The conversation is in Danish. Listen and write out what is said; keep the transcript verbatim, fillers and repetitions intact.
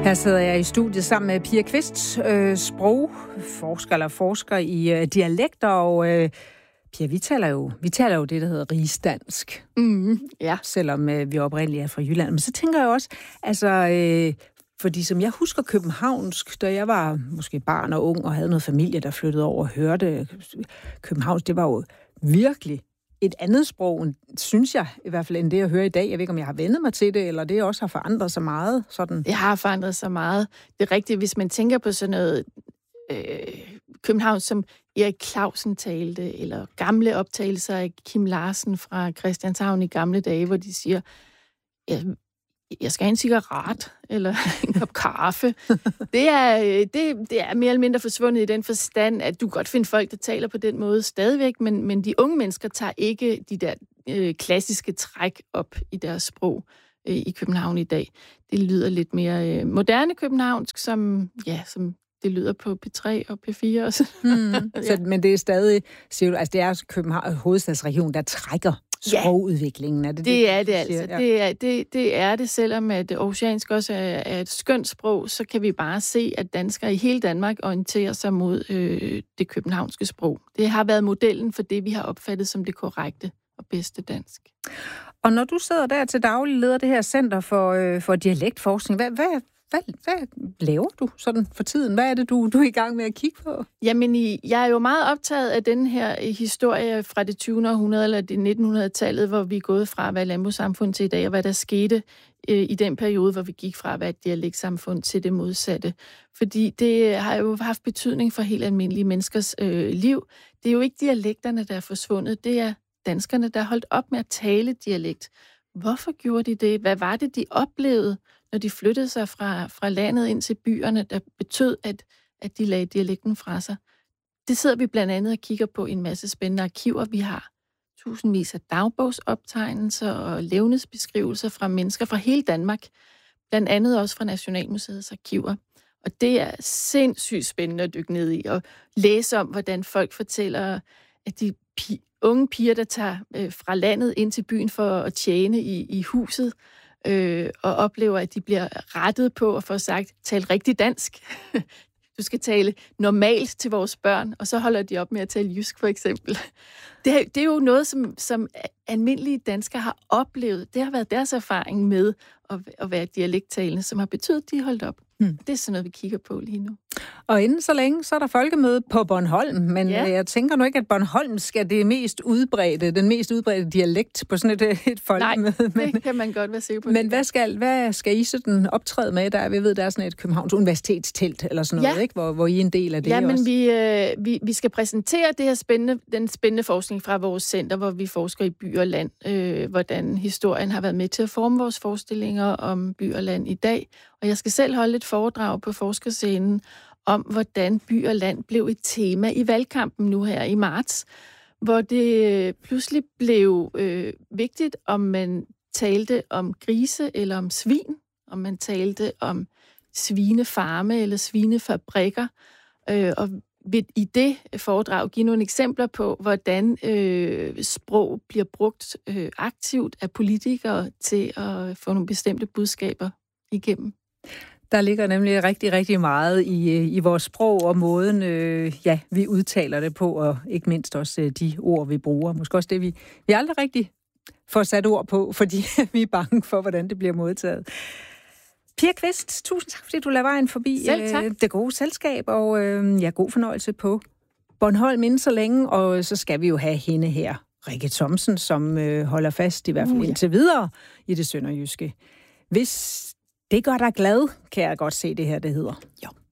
Her sidder jeg i studiet sammen med Pia Kvist, øh, sprogforsker eller forsker i øh, dialekter, og øh, Pia, vi taler jo, vi taler jo det, der hedder rigsdansk, mm, ja. selvom øh, vi oprindeligt er fra Jylland. Men så tænker jeg også, altså, øh, fordi som jeg husker københavnsk, da jeg var måske barn og ung og havde noget familie, der flyttede over og hørte københavnsk, det var jo virkelig et andet sprog, synes jeg, i hvert fald end det, jeg hører i dag. Jeg ved ikke, om jeg har vendet mig til det, eller det også har forandret sig meget. Sådan. Det har forandret sig meget. Det er rigtigt, hvis man tænker på sådan noget øh, København, som Erik Clausen talte, eller gamle optagelser af Kim Larsen fra Christianshavn i gamle dage, hvor de siger, ja, jeg skal have en cigaret, eller en kop kaffe. Det er, det, det er mere eller mindre forsvundet i den forstand, at du godt finder folk, der taler på den måde stadigvæk, men, men de unge mennesker tager ikke de der øh, klassiske træk op i deres sprog øh, i København i dag. Det lyder lidt mere øh, moderne københavnsk, som, ja, som det lyder på P tre og P fire. Og så. Mm. Så, men det er stadig, siger du, altså det er København, hovedstadsregion, der trækker sprogudviklingen. Er det, det, det er det altså. Ja. Det, er, det, det er det, selvom at oceansk også er, er et skønt sprog, så kan vi bare se, at danskere i hele Danmark orienterer sig mod øh, det københavnske sprog. Det har været modellen for det, vi har opfattet som det korrekte og bedste dansk. Og når du sidder der til daglig, leder det her Center for, øh, for Dialektforskning, hvad, hvad, hvad, hvad laver du sådan for tiden? Hvad er det, du, du er i gang med at kigge på? Jamen, jeg er jo meget optaget af den her historie fra det tyvende århundrede eller det nittenhundredetallet, hvor vi er gået fra at være landbrugssamfund til i dag, og hvad der skete øh, i den periode, hvor vi gik fra at være et dialektsamfund til det modsatte. Fordi det har jo haft betydning for helt almindelige menneskers øh, liv. Det er jo ikke dialekterne, der er forsvundet. Det er danskerne, der er holdt op med at tale dialekt. Hvorfor gjorde de det? Hvad var det, de oplevede, når de flyttede sig fra, fra landet ind til byerne, der betød, at, at de lagde dialekten fra sig? Det sidder vi blandt andet og kigger på i en masse spændende arkiver. Vi har tusindvis af dagbogsoptegnelser og levnedsbeskrivelser fra mennesker fra hele Danmark, blandt andet også fra Nationalmuseets arkiver. Og det er sindssygt spændende at dykke ned i og læse om, hvordan folk fortæller, at de pi- unge piger, der tager øh, fra landet ind til byen for at tjene i, i huset, øh, og oplever, at de bliver rettet på og får sagt, tal rigtig dansk. Du skal tale normalt til vores børn, og så holder de op med at tale jysk, for eksempel. Det er, det er jo noget, som, som almindelige danskere har oplevet. Det har været deres erfaring med at, at være dialekttalende, som har betydet, at de er holdt op. Hmm. Det er sådan noget, vi kigger på lige nu. Og inden så længe, så er der folkemøde på Bornholm, men ja. Jeg tænker nu ikke, at Bornholmsk er det mest udbredte, den mest udbredte dialekt på sådan et, et folkemøde. Nej, men, det kan man godt være sikker på. Men hvad skal, hvad skal I sådan optræde med? Der, vi ved, der er sådan et Københavns Universitetstelt eller sådan noget, ja. Ikke? Hvor, hvor I er en del af det ja, også. Ja, men vi, øh, vi, vi skal præsentere det her spændende, den spændende forskning fra vores center, hvor vi forsker i by og land, øh, hvordan historien har været med til at forme vores forestillinger om by og land i dag. Og jeg skal selv holde et foredrag på forskerscenen om, hvordan by og land blev et tema i valgkampen nu her i marts, hvor det pludselig blev øh, vigtigt, om man talte om grise eller om svin, om man talte om svinefarme eller svinefabrikker, øh, og vil i det foredrag give nogle eksempler på, hvordan øh, sprog bliver brugt øh, aktivt af politikere til at få nogle bestemte budskaber igennem. Der ligger nemlig rigtig, rigtig meget i, i vores sprog og måden, øh, ja, vi udtaler det på, og ikke mindst også de ord, vi bruger. Måske også det, vi, vi aldrig rigtig får sat ord på, fordi vi er bange for, hvordan det bliver modtaget. Pia Kvist, tusind tak, fordi du lader vejen forbi øh, det gode selskab, og øh, ja, god fornøjelse på Bornholm inden så længe, og så skal vi jo have hende her, Rikke Thomsen, som øh, holder fast i hvert fald uh, ja. indtil videre i det sønderjyske. Hvis det gør dig glad, kan jeg godt se det her, det hedder. Jo.